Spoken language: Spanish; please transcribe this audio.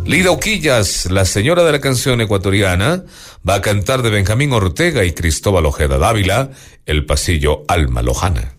Lida Uquillas, la señora de la canción ecuatoriana, va a cantar de Benjamín Ortega y Cristóbal Ojeda Dávila, El pasillo Alma Lojana.